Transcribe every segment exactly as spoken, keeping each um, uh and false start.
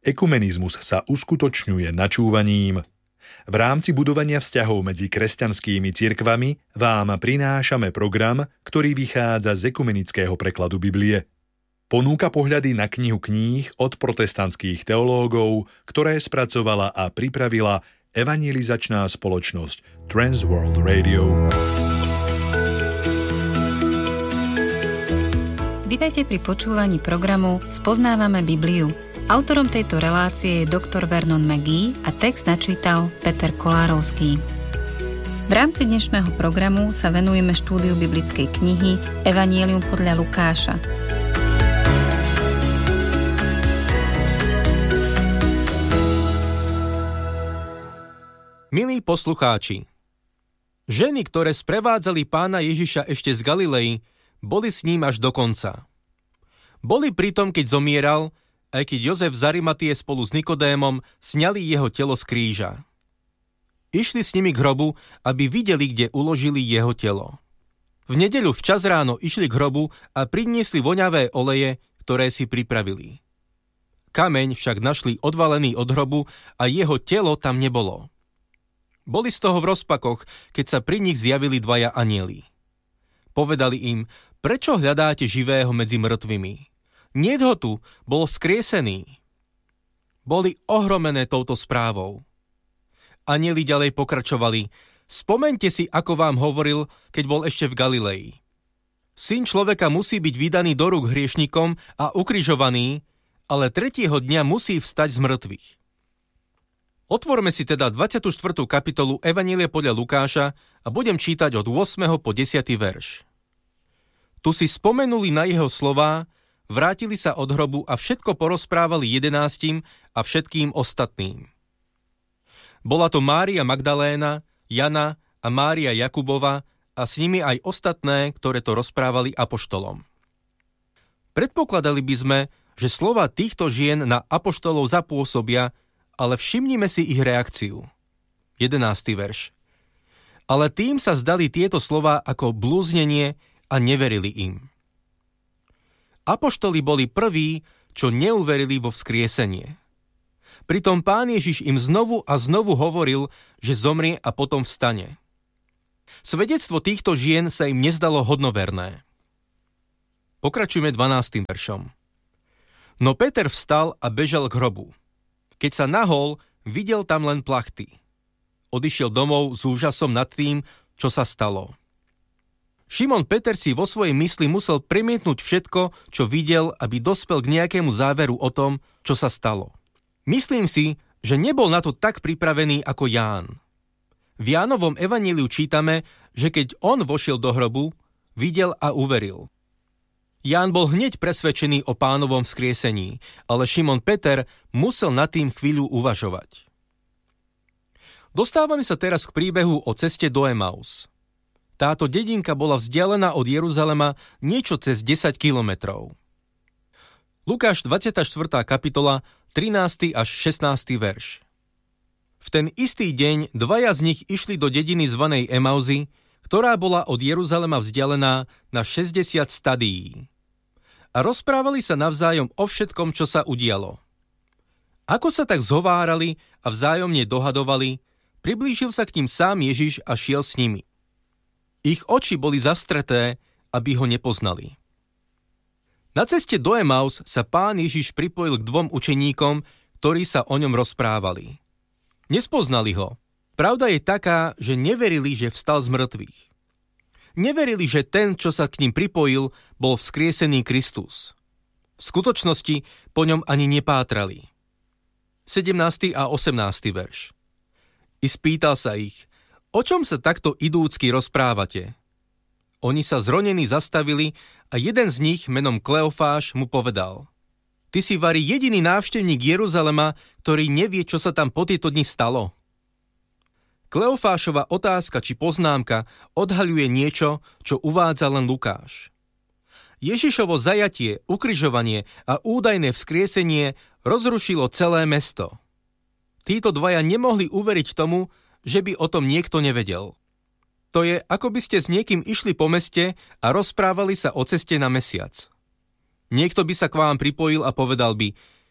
Ekumenizmus sa uskutočňuje načúvaním. V rámci budovania vzťahov medzi kresťanskými cirkvami vám prinášame program, ktorý vychádza z ekumenického prekladu Biblie. Ponúka pohľady na knihu kníh od protestantských teológov, ktoré spracovala a pripravila evangelizačná spoločnosť Transworld Radio. Vitajte pri počúvaní programu Spoznávame Bibliu. Autorom tejto relácie je doktor Vernon McGee a text načítal Peter Kolárovský. V rámci dnešného programu sa venujeme štúdiu biblickej knihy Evangelium podľa Lukáša. Milí poslucháči, ženy, ktoré sprevádzali pána Ježiša ešte z Galilei, boli s ním až do konca. Boli pritom, keď zomieral, aj keď Jozef z Arimatie spolu s Nikodémom sňali jeho telo z kríža. Išli s nimi k hrobu, aby videli, kde uložili jeho telo. V nedeľu včas ráno išli k hrobu a priniesli voňavé oleje, ktoré si pripravili. Kameň však našli odvalený od hrobu a jeho telo tam nebolo. Boli z toho v rozpakoch, keď sa pri nich zjavili dvaja anjeli. Povedali im, prečo hľadáte živého medzi mŕtvými? Niet ho tu, bol vzkriesený. Boli ohromené touto správou. Anjeli ďalej pokračovali, spomeňte si, ako vám hovoril, keď bol ešte v Galilei. Syn človeka musí byť vydaný do rúk hriešnikom a ukrižovaný, ale tretieho dňa musí vstať z mŕtvych. Otvorme si teda dvadsiatu štvrtú kapitolu Evanjelia podľa Lukáša a budem čítať od ôsmeho po desiaty verš. Tu si spomenuli na jeho slová, vrátili sa od hrobu a všetko porozprávali jedenástim a všetkým ostatným. Bola to Mária Magdaléna, Jana a Mária Jakubova a s nimi aj ostatné, ktoré to rozprávali apoštolom. Predpokladali by sme, že slova týchto žien na apoštolov zapôsobia, ale všimnime si ich reakciu. jedenásty verš. Ale tým sa zdali tieto slová ako blúznenie a neverili im. Apoštoli boli prví, čo neuverili vo vzkriesenie. Pritom Pán Ježiš im znovu a znovu hovoril, že zomrie a potom vstane. Svedectvo týchto žien sa im nezdalo hodnoverné. Pokračujme dvanástym veršom. No Peter vstal a bežal k hrobu. Keď sa nahol, videl tam len plachty. Odišiel domov s úžasom nad tým, čo sa stalo. Šimon Peter si vo svojej mysli musel premietnúť všetko, čo videl, aby dospel k nejakému záveru o tom, čo sa stalo. Myslím si, že nebol na to tak pripravený ako Ján. V Jánovom evanjeliu čítame, že keď on vošiel do hrobu, videl a uveril. Ján bol hneď presvedčený o Pánovom vzkriesení, ale Šimon Peter musel nad tým chvíľu uvažovať. Dostávame sa teraz k príbehu o ceste do Emaus. Táto dedinka bola vzdialená od Jeruzalema niečo cez desať kilometrov. Lukáš dvadsiata štvrtá kapitola, trinásty až šestnásty verš. V ten istý deň dvaja z nich išli do dediny zvanej Emauzy, ktorá bola od Jeruzalema vzdialená na šesťdesiat stadií. A rozprávali sa navzájom o všetkom, čo sa udialo. Ako sa tak zhovárali a vzájomne dohadovali, priblížil sa k ním sám Ježiš a šiel s nimi. Ich oči boli zastreté, aby ho nepoznali. Na ceste do Emaus sa Pán Ježiš pripojil k dvom učeníkom, ktorí sa o ňom rozprávali. Nespoznali ho. Pravda je taká, že neverili, že vstal z mŕtvych. Neverili, že ten, čo sa k ním pripojil, bol vzkriesený Kristus. V skutočnosti po ňom ani nepátrali. sedemnásty a osemnásty verš. I spýtal sa ich, o čom sa takto idúcky rozprávate? Oni sa zronení zastavili a jeden z nich menom Kleofáš mu povedal, ty si vari jediný návštevník Jeruzalema, ktorý nevie, čo sa tam po tieto dni stalo. Kleofášova otázka či poznámka odhaľuje niečo, čo uvádza len Lukáš. Ježišovo zajatie, ukrižovanie a údajné vzkriesenie rozrušilo celé mesto. Títo dvaja nemohli uveriť tomu, že by o tom niekto nevedel. To je, ako by ste s niekým išli po meste a rozprávali sa o ceste na mesiac. Niekto by sa k vám pripojil a povedal by,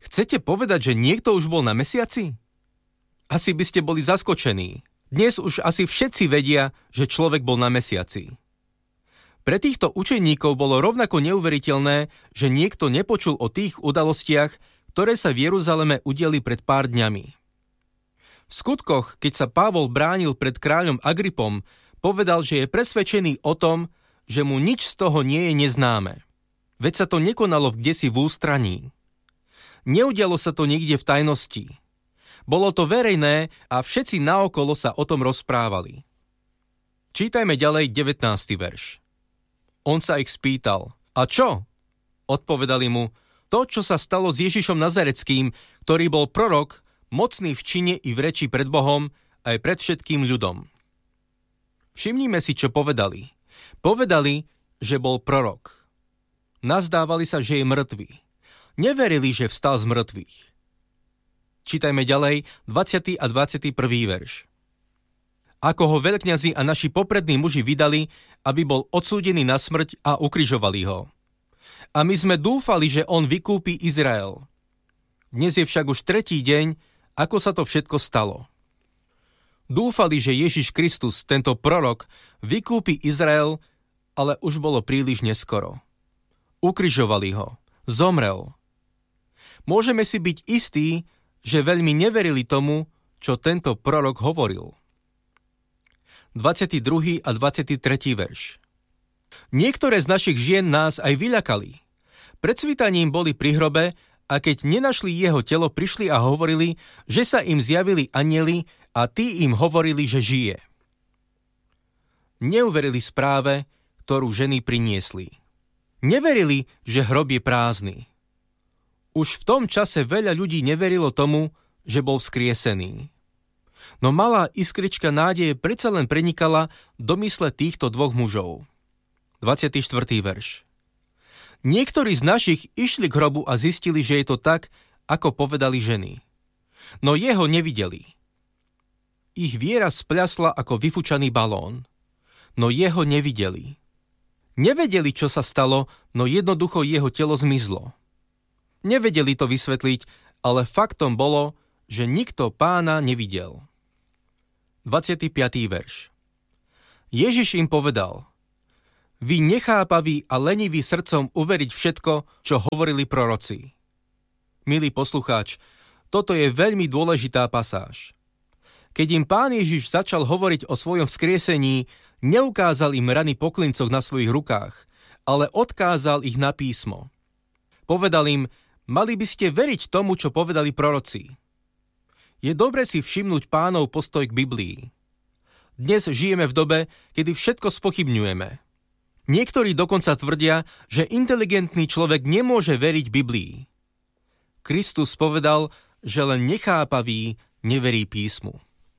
Chcete povedať, že niekto už bol na mesiaci? Asi by ste boli zaskočení. Dnes už asi všetci vedia, že človek bol na mesiaci. Pre týchto učeníkov bolo rovnako neuveriteľné, že niekto nepočul o tých udalostiach, ktoré sa v Jeruzaleme udiali pred pár dňami. V skutkoch, keď sa Pavol bránil pred kráľom Agripom, povedal, že je presvedčený o tom, že mu nič z toho nie je neznáme. Veď sa to nekonalo kdesi v ústraní. Neudialo sa to niekde v tajnosti. Bolo to verejné a všetci naokolo sa o tom rozprávali. Čítajme ďalej devätnásty verš. On sa ich spýtal, a čo? Odpovedali mu, to, čo sa stalo s Ježišom Nazareckým, ktorý bol prorok, mocný v čine i v reči pred Bohom, aj pred všetkým ľudom. Všimnime si, čo povedali. Povedali, že bol prorok. Nazdávali sa, že je mŕtvý. Neverili, že vstal z mŕtvych. Čítajme ďalej dvadsiaty a dvadsiaty prvý verš. Ako ho veľkňazi a naši poprední muži vydali, aby bol odsúdený na smrť a ukrižovali ho. A my sme dúfali, že on vykúpi Izrael. Dnes je však už tretí deň, ako sa to všetko stalo. Dúfali, že Ježiš Kristus, tento prorok, vykúpi Izrael, ale už bolo príliš neskoro. Ukrižovali ho. Zomrel. Môžeme si byť istí, že veľmi neverili tomu, čo tento prorok hovoril. dvadsiaty druhý a dvadsiaty tretí verš. Niektoré z našich žien nás aj vyľakali. Pred svítaním boli pri hrobe a keď nenašli jeho telo, prišli a hovorili, že sa im zjavili anjeli a tí im hovorili, že žije. Neuverili správe, ktorú ženy priniesli. Neverili, že hrob je prázdny. Už v tom čase veľa ľudí neverilo tomu, že bol vzkriesený. No malá iskrička nádeje predsa len prenikala do mysle týchto dvoch mužov. dvadsiaty štvrtý verš. Niektorí z našich išli k hrobu a zistili, že je to tak, ako povedali ženy. No jeho nevideli. Ich viera spľasla ako vyfučaný balón. No jeho nevideli. Nevedeli, čo sa stalo, no jednoducho jeho telo zmizlo. Nevedeli to vysvetliť, ale faktom bolo, že nikto pána nevidel. dvadsiaty piaty verš. Ježiš im povedal, vy nechápaví a leniví srdcom uveriť všetko, čo hovorili proroci. Milý poslucháč, toto je veľmi dôležitá pasáž. Keď im pán Ježiš začal hovoriť o svojom vzkriesení, neukázal im rany po klincoch na svojich rukách, ale odkázal ich na písmo. Povedal im, mali by ste veriť tomu, čo povedali proroci. Je dobre si všimnúť pánov postoj k Biblii. Dnes žijeme v dobe, kedy všetko spochybňujeme. Niektorí dokonca tvrdia, že inteligentný človek nemôže veriť Biblii. Kristus povedal, že len nechápavý neverí písmu.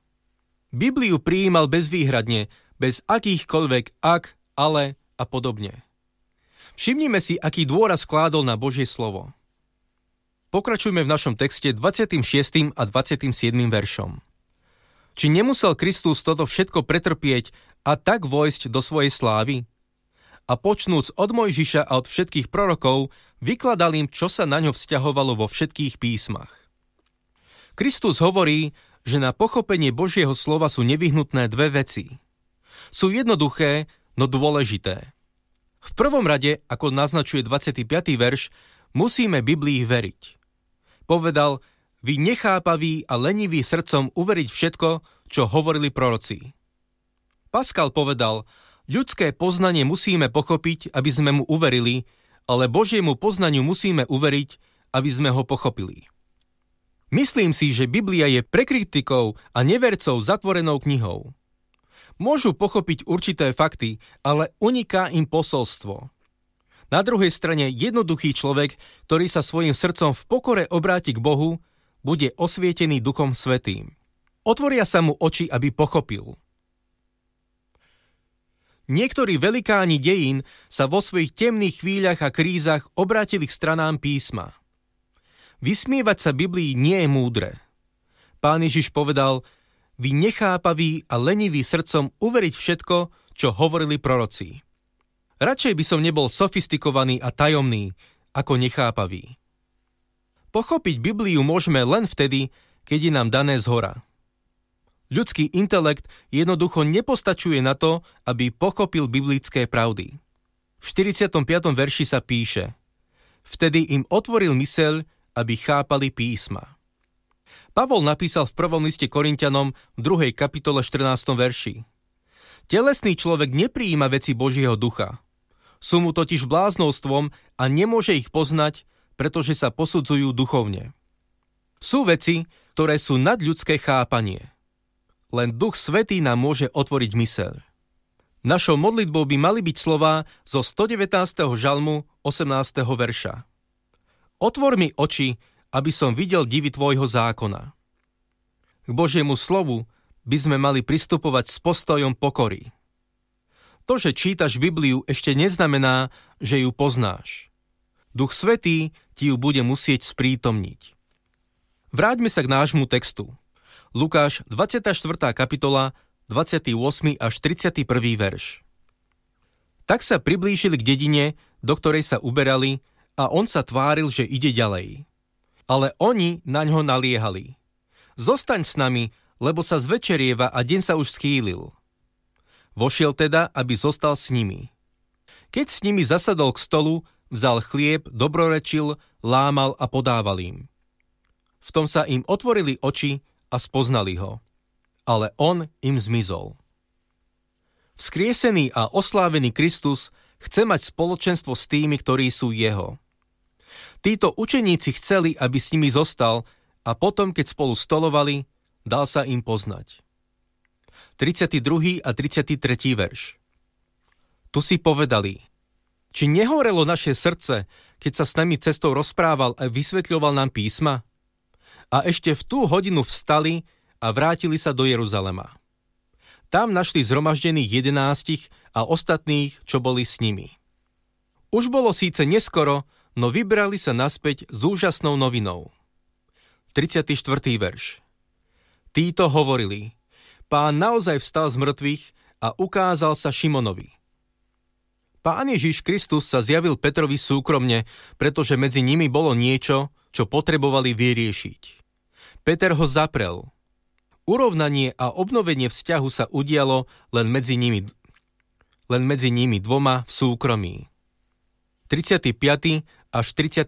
Bibliu prijímal bezvýhradne, bez akýchkoľvek ak, ale a podobne. Všimnime si, aký dôraz kládol na Božie slovo. Pokračujme v našom texte dvadsiatym šiestym a dvadsiatym siedmym veršom. Či nemusel Kristus toto všetko pretrpieť a tak vojsť do svojej slávy? A počnúc od Mojžiša a od všetkých prorokov, vykladal im, čo sa na ňo vzťahovalo vo všetkých písmach. Kristus hovorí, že na pochopenie Božieho slova sú nevyhnutné dve veci. Sú jednoduché, no dôležité. V prvom rade, ako naznačuje dvadsiaty piaty verš, musíme Biblii veriť. Povedal, vy nechápaví a leniví srdcom uveriť všetko, čo hovorili proroci. Pascal povedal, ľudské poznanie musíme pochopiť, aby sme mu uverili, ale Božiemu poznaniu musíme uveriť, aby sme ho pochopili. Myslím si, že Biblia je pre kritikov a nevercov zatvorenou knihou. Môžu pochopiť určité fakty, ale uniká im posolstvo. Na druhej strane jednoduchý človek, ktorý sa svojim srdcom v pokore obráti k Bohu, bude osvietený Duchom Svätým. Otvoria sa mu oči, aby pochopil. Niektorí velikáni dejín sa vo svojich temných chvíľach a krízach obrátili k stranám písma. Vysmievať sa Biblii nie je múdre. Pán Ježiš povedal, vy nechápaví a leniví srdcom uveriť všetko, čo hovorili proroci. Radšej by som nebol sofistikovaný a tajomný, ako nechápavý. Pochopiť Bibliu môžeme len vtedy, keď je nám dané zhora. Ľudský intelekt jednoducho nepostačuje na to, aby pochopil biblické pravdy. V štyridsiatom piatom verši sa píše: Vtedy im otvoril myseľ, aby chápali písma. Pavol napísal v prvom liste Korinťanom v druhej kapitole štrnástom verši: Telesný človek neprijíma veci Božieho ducha. Sú mu totiž bláznostvom a nemôže ich poznať, pretože sa posudzujú duchovne. Sú veci, ktoré sú nadľudské chápanie. Len Duch Svätý nám môže otvoriť myseľ. Našou modlitbou by mali byť slová zo stodevätnásteho žalmu osemnásteho verša. Otvor mi oči, aby som videl divy tvojho zákona. K Božiemu slovu by sme mali pristupovať s postojom pokory. To, že čítaš Bibliu, ešte neznamená, že ju poznáš. Duch Svätý ti ju bude musieť sprítomniť. Vráťme sa k nášmu textu. Lukáš dvadsiata štvrtá kapitola, dvadsiaty ôsmy až tridsiaty prvý verš. Tak sa priblížili k dedine, do ktorej sa uberali, a on sa tváril, že ide ďalej. Ale oni naňho naliehali: Zostaň s nami, lebo sa zvečerieva a deň sa už schýlil. Vošiel teda, aby zostal s nimi. Keď s nimi zasadol k stolu, vzal chlieb, dobrorečil, lámal a podával im. V tom sa im otvorili oči a spoznali ho. Ale on im zmizol. Vzkriesený a oslávený Kristus chce mať spoločenstvo s tými, ktorí sú jeho. Títo učeníci chceli, aby s nimi zostal, a potom, keď spolu stolovali, dal sa im poznať. tridsiaty druhý a tridsiaty tretí verš. Tu si povedali: Či nehorelo naše srdce, keď sa s nami cestou rozprával a vysvetľoval nám písma? A ešte v tú hodinu vstali a vrátili sa do Jeruzalema. Tam našli zhromaždených jedenástich a ostatných, čo boli s nimi. Už bolo síce neskoro, no vybrali sa naspäť s úžasnou novinou. tridsiaty štvrtý verš. Títo hovorili: Pán naozaj vstal z mŕtvych a ukázal sa Šimonovi. Pán Ježiš Kristus sa zjavil Petrovi súkromne, pretože medzi nimi bolo niečo, čo potrebovali vyriešiť. Peter ho zaprel. Urovnanie a obnovenie vzťahu sa udialo len medzi nimi, len medzi nimi dvoma v súkromí. tridsiaty piaty až tridsiaty